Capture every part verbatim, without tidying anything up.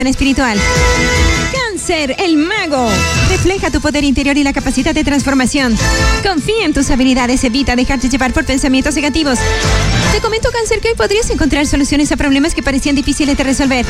espiritual. Cáncer, el mago. Refleja tu poder interior y la capacidad de transformación. Confía en tus habilidades, evita dejarte llevar por pensamientos negativos. Te comento, Cáncer, que hoy podrías encontrar soluciones a problemas que parecían difíciles de resolver.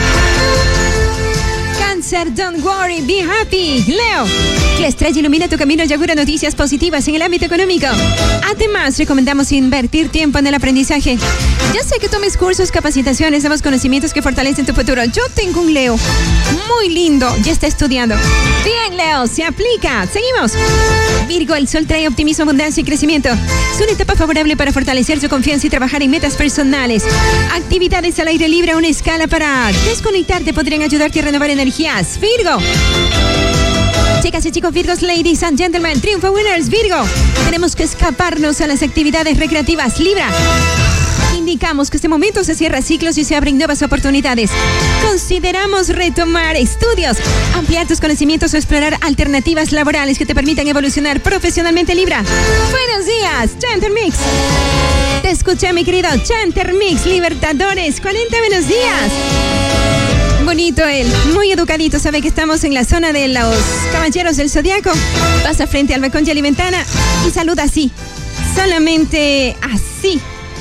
Cáncer, don't worry, be happy. Leo, la estrella ilumina tu camino y augura noticias positivas en el ámbito económico. Además, recomendamos invertir tiempo en el aprendizaje. Ya sé que tomes cursos, capacitaciones, nuevos conocimientos que fortalecen tu futuro. Yo tengo un Leo muy lindo, ya está estudiando. Bien, Leo, se aplica. Seguimos. Virgo, el sol trae optimismo, abundancia y crecimiento. Es una etapa favorable para fortalecer tu confianza y trabajar en metas personales. Actividades al aire libre a una escala para desconectarte podrían ayudarte a renovar energías. Virgo. Chicas y chicos Virgos, ladies and gentlemen, triunfo winners, Virgo. Tenemos que escaparnos a las actividades recreativas. Libra. Indicamos que este momento se cierra ciclos y se abren nuevas oportunidades. Consideramos retomar estudios, ampliar tus conocimientos o explorar alternativas laborales que te permitan evolucionar profesionalmente. Libra. Buenos días, Chanter Mix. Te escuché, mi querido Chanter Mix, Libertadores. cuarenta buenos días. Bonito él, muy educadito, sabe que estamos en la zona de los caballeros del zodiaco. Pasa frente al balcón y a la ventana y saluda así, solamente así.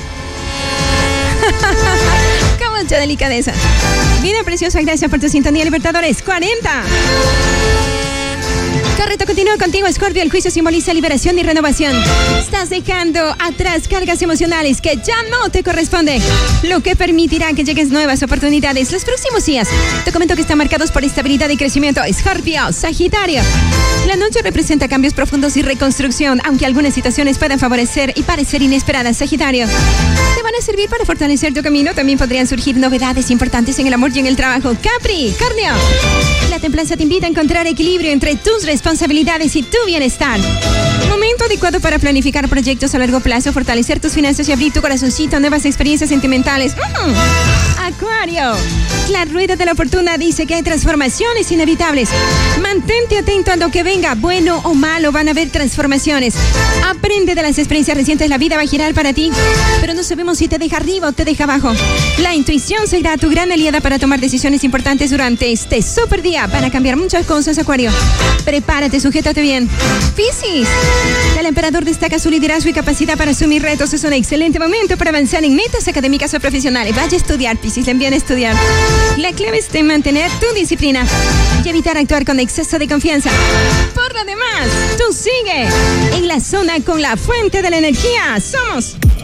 ¡Qué mucha delicadeza! Vida preciosa, gracias por tu sintonía, Libertadores. cuarenta. Correcto, continúo contigo, Escorpio. El juicio simboliza liberación y renovación. Estás dejando atrás cargas emocionales que ya no te corresponden, lo que permitirá que llegues nuevas oportunidades los próximos días. Te comento que están marcados por estabilidad y crecimiento. Escorpio, Sagitario. La noche representa cambios profundos y reconstrucción, aunque algunas situaciones puedan favorecer y parecer inesperadas. Sagitario, te van a servir para fortalecer tu camino. También podrían surgir novedades importantes en el amor y en el trabajo. Capricornio. La templanza te invita a encontrar equilibrio entre tus responsabilidades y tu bienestar. Momento adecuado para planificar proyectos a largo plazo, fortalecer tus finanzas y abrir tu corazoncito a nuevas experiencias sentimentales. Mm. Acuario. La rueda de la fortuna dice que hay transformaciones inevitables. Mantente atento a lo que venga, bueno o malo, van a haber transformaciones. Aprende de las experiencias recientes, la vida va a girar para ti, pero no sabemos si te deja arriba o te deja abajo. La intuición será tu gran aliada para tomar decisiones importantes durante este super día. Van a cambiar muchas cosas, Acuario. Prepárate, sujétate bien. Piscis. El emperador destaca su liderazgo y capacidad para asumir retos. Es un excelente momento para avanzar en metas académicas o profesionales. Vaya a estudiar, Piscis, le envían a estudiar. La clave es de mantener tu disciplina y evitar actuar con exceso de confianza. Por lo demás, tú sigue en la zona con la fuente de la energía. Somos